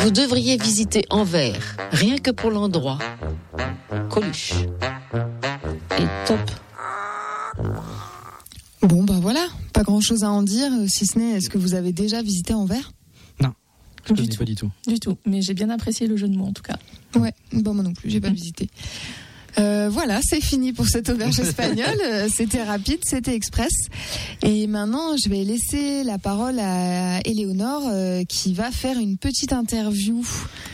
Vous devriez visiter Anvers, rien que pour l'endroit. Coluche. Et top. Bon, voilà, pas grand-chose à en dire, si ce n'est, est-ce que vous avez déjà visité Anvers ? Non, je ne connais pas du tout. Du tout, mais j'ai bien apprécié le jeu de mots en tout cas. Ouais, moi non plus, j'ai pas visité. Voilà, c'est fini pour cette auberge espagnole. C'était rapide, c'était express. Et maintenant, je vais laisser la parole à Éléonore qui va faire une petite interview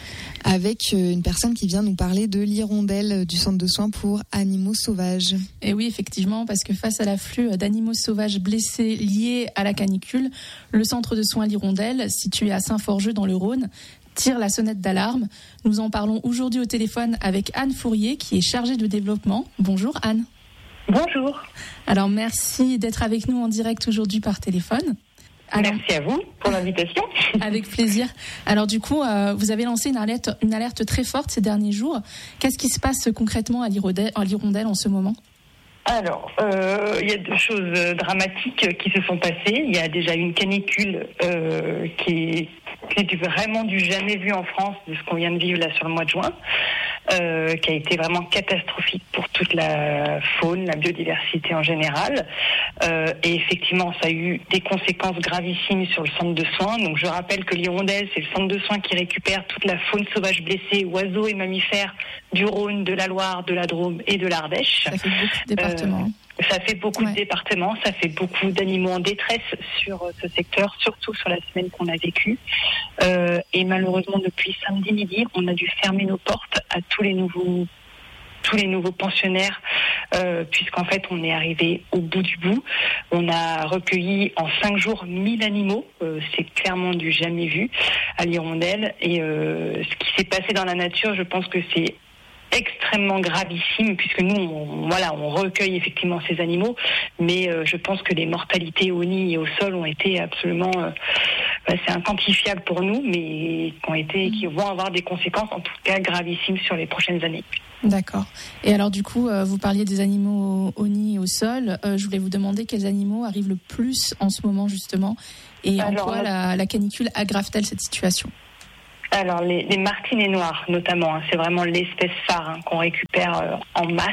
avec une personne qui vient nous parler de l'hirondelle du centre de soins pour animaux sauvages. Et oui, effectivement, parce que face à l'afflux d'animaux sauvages blessés liés à la canicule, le centre de soins l'hirondelle, situé à Saint-Forgeux dans le Rhône, tire la sonnette d'alarme. Nous en parlons aujourd'hui au téléphone avec Anne Fourier, qui est chargée de développement. Bonjour Anne. Bonjour. Alors merci d'être avec nous en direct aujourd'hui par téléphone. Alors, merci à vous pour l'invitation. Avec plaisir. Alors du coup, vous avez lancé une alerte très forte ces derniers jours. Qu'est-ce qui se passe concrètement à l'hirondelle en ce moment ? Alors, il y a deux choses dramatiques qui se sont passées. Il y a déjà une canicule qui est vraiment du jamais vu en France, de ce qu'on vient de vivre là sur le mois de juin, qui a été vraiment catastrophique pour toute la faune, la biodiversité en général. Et effectivement, ça a eu des conséquences gravissimes sur le centre de soins. Donc, je rappelle que l'hirondelle, c'est le centre de soins qui récupère toute la faune sauvage blessée, oiseaux et mammifères du Rhône, de la Loire, de la Drôme et de l'Ardèche. Ça fait beaucoup de départements. Ça fait beaucoup de départements, ça fait beaucoup d'animaux en détresse sur ce secteur, surtout sur la semaine qu'on a vécue. Et malheureusement, depuis samedi midi, on a dû fermer nos portes à tous les nouveaux pensionnaires, puisqu'en fait, on est arrivé au bout du bout. On a recueilli en 5 jours 1000 animaux. C'est clairement du jamais vu à l'hirondelle. Et ce qui s'est passé dans la nature, je pense que c'est extrêmement gravissime, puisque nous, on recueille effectivement ces animaux, mais je pense que les mortalités au nid et au sol ont été absolument, c'est inquantifiable pour nous, mais qui vont avoir des conséquences, en tout cas gravissimes, sur les prochaines années. D'accord. Et alors du coup, vous parliez des animaux au nid et au sol. Je voulais vous demander quels animaux arrivent le plus en ce moment justement, et en quoi la canicule aggrave-t-elle cette situation ? Alors, les martinets noirs, notamment, c'est vraiment l'espèce phare qu'on récupère en masse.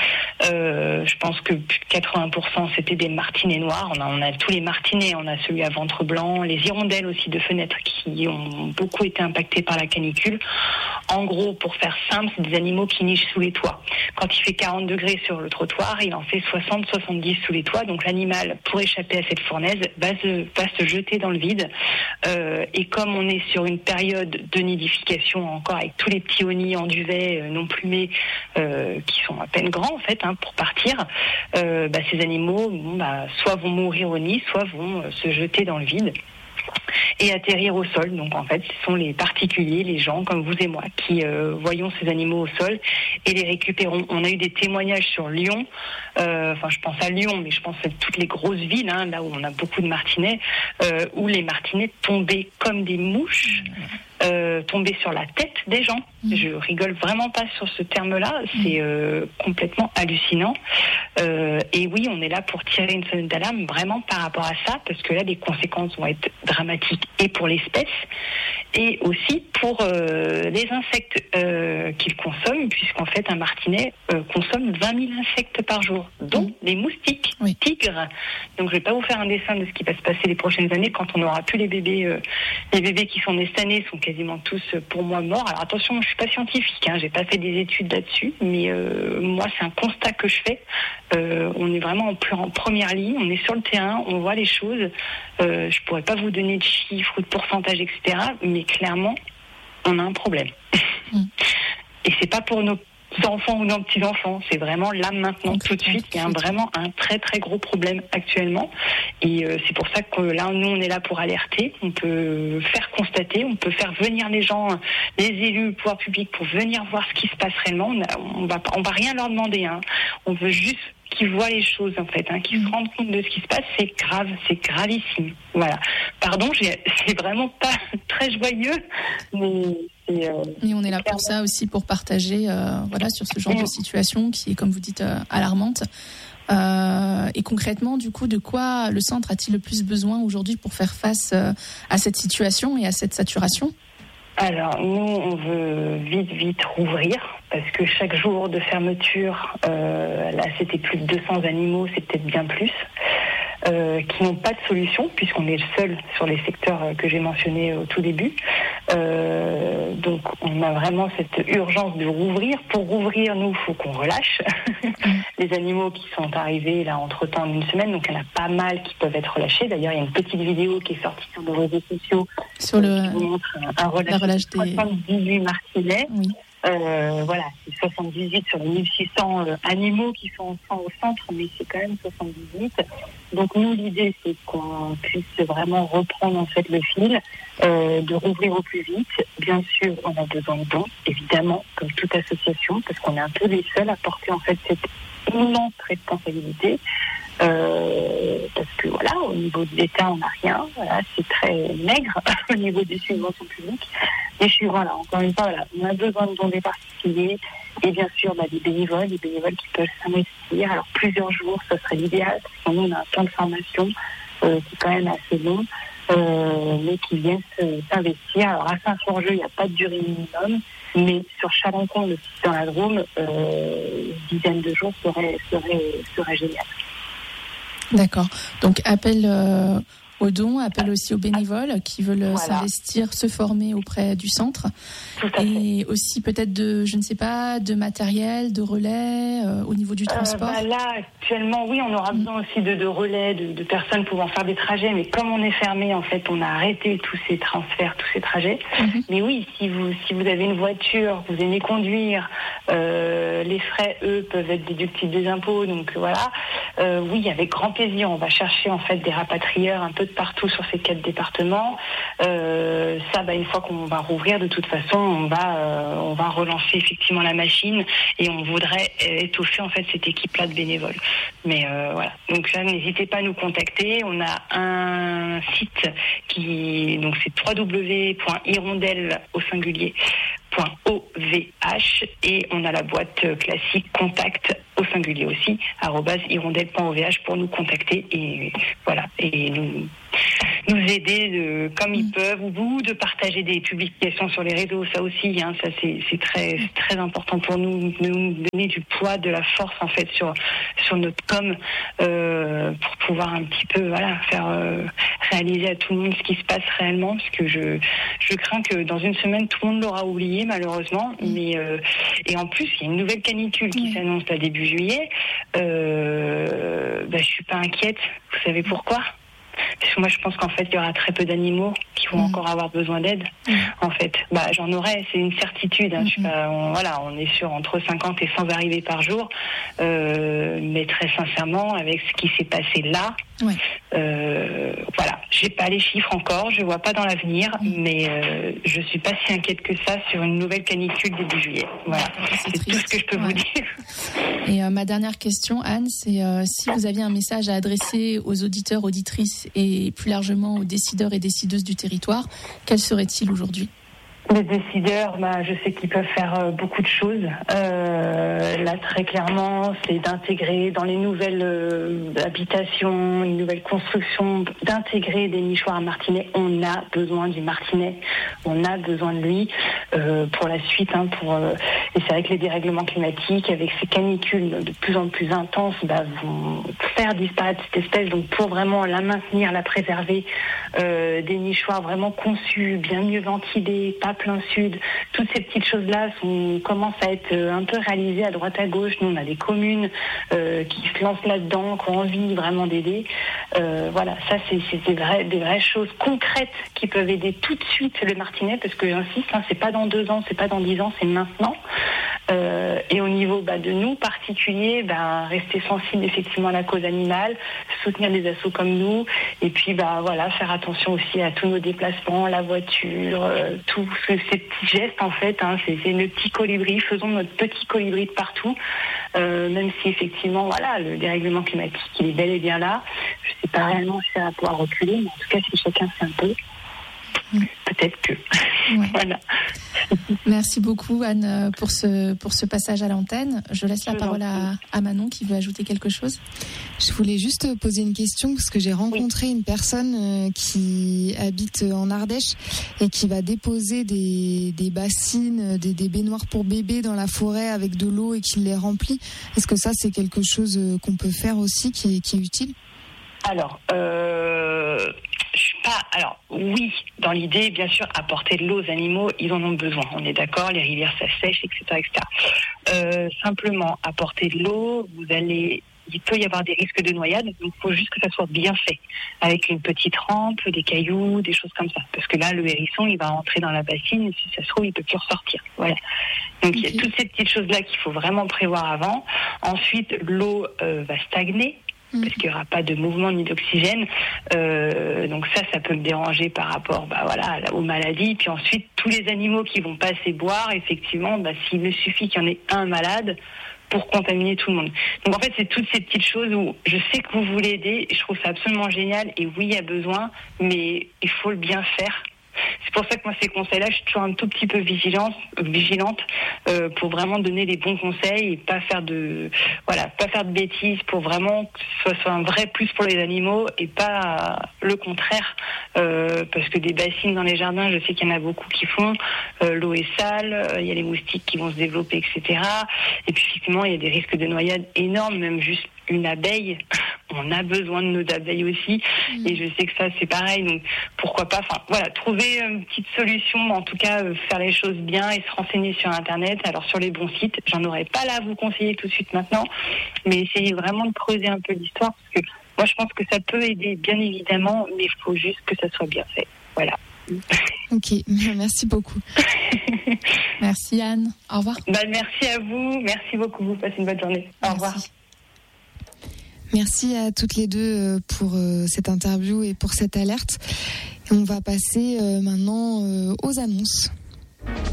Je pense que plus de 80%, c'était des martinets noirs. On a tous les martinets, on a celui à ventre blanc, les hirondelles aussi de fenêtre qui ont beaucoup été impactés par la canicule. En gros, pour faire simple, c'est des animaux qui nichent sous les toits. Quand il fait 40 degrés sur le trottoir, il en fait 60-70 sous les toits. Donc l'animal, pour échapper à cette fournaise, va se jeter dans le vide. Et comme on est sur une période de nidification encore avec tous les petits honnies en duvet non plumés qui sont à peine grands en fait pour partir, ces animaux soit vont mourir au nid, soit vont se jeter dans le vide et atterrir au sol. Donc en fait, ce sont les particuliers, les gens comme vous et moi, qui voyons ces animaux au sol et les récupérons. On a eu des témoignages sur Lyon, je pense à Lyon, mais je pense à toutes les grosses villes, là où on a beaucoup de martinets, où les martinets tombaient comme des mouches, tombaient sur la tête des gens. Je rigole vraiment pas sur ce terme-là, c'est complètement hallucinant. Et oui, on est là pour tirer une sonnette d'alarme vraiment par rapport à ça, parce que là, les conséquences vont être dramatiques et pour l'espèce, et aussi pour les insectes qu'il consomme, puisqu'en fait, un martinet consomme 20 000 insectes par jour, dont les moustiques, tigres. Donc, je vais pas vous faire un dessin de ce qui va se passer les prochaines années quand on n'aura plus les bébés. Les bébés qui sont nés cette année sont quasiment tous, pour moi, morts. Alors, attention, je suis pas scientifique, j'ai pas fait des études là-dessus, mais moi, c'est un constat que je fais. On est vraiment en première ligne, on est sur le terrain, on voit les choses. Je pourrais pas vous donner de chiffres ou de pourcentage, etc., mais clairement, on a un problème. Et c'est pas pour nos enfants ou nos petits-enfants, c'est vraiment là, maintenant, tout de suite. Il y a vraiment un très très gros problème actuellement. Et c'est pour ça que là, nous, on est là pour alerter. On peut faire constater, on peut faire venir les gens, les élus, le pouvoir public, pour venir voir ce qui se passe réellement. On va rien leur demander. On veut juste qu'ils voient les choses, en fait, qu'ils se rendent compte de ce qui se passe. C'est grave, c'est gravissime. Voilà. Pardon, c'est vraiment pas très joyeux, mais... Et on est là pour ça aussi, pour partager sur ce genre de situation qui est, comme vous dites, alarmante. Et concrètement, du coup, de quoi le centre a-t-il le plus besoin aujourd'hui pour faire face à cette situation et à cette saturation ? Alors, nous, on veut vite rouvrir, parce que chaque jour de fermeture, là, c'était plus de 200 animaux, c'est peut-être bien plus, qui n'ont pas de solution, puisqu'on est le seul sur les secteurs que j'ai mentionnés au tout début. Donc, on a vraiment cette urgence de rouvrir. Pour rouvrir, nous, il faut qu'on relâche les animaux qui sont arrivés, là, entre-temps, en une semaine. Donc, il y en a pas mal qui peuvent être relâchés. D'ailleurs, il y a une petite vidéo qui est sortie sur nos réseaux sociaux sur qui vous montre un relâche de 78 martinets. Oui. Voilà, c'est 78 sur les 1600 animaux qui sont au centre, mais c'est quand même 78. Donc nous, l'idée, c'est qu'on puisse vraiment reprendre en fait le fil, de rouvrir au plus vite. Bien sûr, on a besoin de dons, évidemment, comme toute association, parce qu'on est un peu les seuls à porter en fait cette immense responsabilité. Parce que voilà, au niveau de l'État, on n'a rien. Voilà, c'est très maigre au niveau des subventions publiques. Et voilà, encore une fois, voilà, on a besoin de dons des particuliers et bien sûr des bénévoles qui peuvent s'investir. Alors plusieurs jours, ce serait l'idéal, parce que nous, on a un temps de formation qui est quand même assez long, mais qui viennent s'investir. Alors à Saint-Forgeux, il n'y a pas de durée minimum, mais sur Chalençon, le site dans la Drôme, une dizaine de jours serait génial. D'accord. Donc appel aux dons, appel aussi aux bénévoles qui veulent s'investir, se former auprès du centre. Et aussi peut-être de matériel, de relais au niveau du transport. Là, actuellement, oui, on aura besoin aussi de relais, de personnes pouvant faire des trajets. Mais comme on est fermé, en fait, on a arrêté tous ces transferts, tous ces trajets. Mais oui, si vous avez une voiture, vous aimez conduire, les frais, eux, peuvent être déductibles des impôts. Donc voilà, oui, avec grand plaisir, on va chercher en fait des rapatrieurs un peu de partout sur ces 4 départements. Une fois qu'on va rouvrir, de toute façon, on va relancer effectivement la machine et on voudrait étoffer en fait cette équipe-là de bénévoles. Mais voilà. Donc là, n'hésitez pas à nous contacter. On a un site donc c'est www.hirondelle au singulier .ovh et on a la boîte classique contact au singulier aussi @hirondelle.ovh pour nous contacter et voilà et nous aider comme ils peuvent ou de partager des publications sur les réseaux, ça aussi ça c'est très important pour nous de nous donner du poids, de la force en fait sur notre com pour pouvoir un petit peu faire réaliser à tout le monde ce qui se passe réellement, parce que je crains que dans une semaine tout le monde l'aura oublié malheureusement, mais et en plus il y a une nouvelle canicule qui s'annonce à début juillet. Je suis pas inquiète, vous savez pourquoi? Parce que moi, je pense qu'en fait, il y aura très peu d'animaux qui vont encore avoir besoin d'aide. En fait, j'en aurai, c'est une certitude. Je suis pas, on est sur entre 50 et 100 arrivées par jour. Mais très sincèrement, avec ce qui s'est passé là, j'ai pas les chiffres encore, je vois pas dans l'avenir, mais je suis pas si inquiète que ça sur une nouvelle canicule début juillet. Voilà, c'est tout ce que je peux vous dire. Et ma dernière question, Anne, c'est si vous aviez un message à adresser aux auditeurs, auditrices et plus largement aux décideurs et décideuses du territoire, quel serait-il aujourd'hui ? Les décideurs, je sais qu'ils peuvent faire beaucoup de choses. Là, très clairement, c'est d'intégrer dans les nouvelles habitations, les nouvelles constructions, d'intégrer des nichoirs à martinet. On a besoin du martinet, on a besoin de lui pour la suite. Et c'est vrai que les dérèglements climatiques, avec ces canicules de plus en plus intenses, vont faire disparaître cette espèce. Donc, pour vraiment la maintenir, la préserver, des nichoirs vraiment conçus, bien mieux ventilés, pas plein sud, toutes ces petites choses-là commencent à être un peu réalisées à droite à gauche. Nous, on a des communes qui se lancent là-dedans, qui ont envie vraiment d'aider. Ça, c'est des vraies choses concrètes qui peuvent aider tout de suite le martinet, parce que j'insiste, c'est pas dans 2 ans, c'est pas dans 10 ans, c'est maintenant. Et au niveau de nous particuliers, rester sensible effectivement à la cause animale, soutenir des assos comme nous, et puis faire attention aussi à tous nos déplacements, la voiture, tous ces petits gestes en fait. C'est nos petits colibris, faisons notre petit colibri de partout, même si effectivement le dérèglement climatique il est bel et bien là. Je sais pas réellement si ça va pouvoir reculer, mais en tout cas si chacun fait un peu, peut-être que voilà. Merci beaucoup Anne pour ce passage à l'antenne. Je laisse la parole à Manon qui veut ajouter quelque chose. Je voulais juste poser une question parce que j'ai rencontré une personne qui habite en Ardèche et qui va déposer des bassines, des baignoires pour bébés dans la forêt avec de l'eau et qui les remplit. Est-ce que ça c'est quelque chose qu'on peut faire aussi qui est utile ? Alors, oui, dans l'idée, bien sûr, apporter de l'eau aux animaux, ils en ont besoin. On est d'accord, les rivières ça sèche, etc., etc. Simplement, apporter de l'eau, il peut y avoir des risques de noyade, donc il faut juste que ça soit bien fait, avec une petite rampe, des cailloux, des choses comme ça. Parce que là, le hérisson, il va rentrer dans la bassine, et si ça se trouve, il peut plus ressortir. Voilà. Donc il y a toutes ces petites choses-là qu'il faut vraiment prévoir avant. Ensuite, l'eau va stagner, parce qu'il n'y aura pas de mouvement ni d'oxygène. Donc ça peut me déranger par rapport aux maladies. Puis ensuite, tous les animaux qui vont passer boire, effectivement, s'il me suffit qu'il y en ait un malade pour contaminer tout le monde. Donc en fait, c'est toutes ces petites choses où je sais que vous voulez aider, je trouve ça absolument génial, et oui, il y a besoin, mais il faut le bien faire. C'est pour ça que moi, ces conseils-là, je suis toujours un tout petit peu vigilante pour vraiment donner les bons conseils et pas faire de bêtises, pour vraiment que ce soit un vrai plus pour les animaux et pas le contraire. Parce que des bassines dans les jardins, je sais qu'il y en a beaucoup qui font. L'eau est sale, il y a les moustiques qui vont se développer, etc. Et puis effectivement, il y a des risques de noyade énormes, même juste une abeille. On a besoin de nos abeilles aussi, et je sais que ça c'est pareil, donc pourquoi pas, trouver une petite solution, en tout cas faire les choses bien et se renseigner sur internet, alors sur les bons sites. J'en aurais pas là à vous conseiller tout de suite maintenant, mais essayez vraiment de creuser un peu l'histoire, parce que moi je pense que ça peut aider bien évidemment, mais il faut juste que ça soit bien fait. Voilà. Ok, merci beaucoup. Merci Anne, au revoir. Merci à vous, merci beaucoup, vous passez une bonne journée. Au revoir. Merci à toutes les deux pour cette interview et pour cette alerte. On va passer maintenant aux annonces.